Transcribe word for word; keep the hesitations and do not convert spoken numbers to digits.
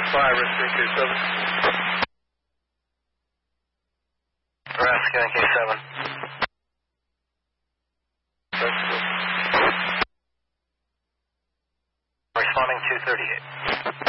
five, risk three two seven. Harass K seven. Responding two thirty-eight.